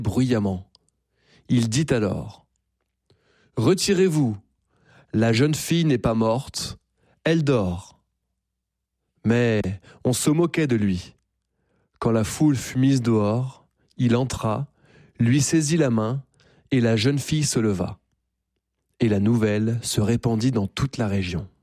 bruyamment. Il dit alors : « Retirez-vous, la jeune fille n'est pas morte, elle dort. » Mais on se moquait de lui. Quand la foule fut mise dehors, il entra, lui saisit la main, et la jeune fille se leva. Et la nouvelle se répandit dans toute la région.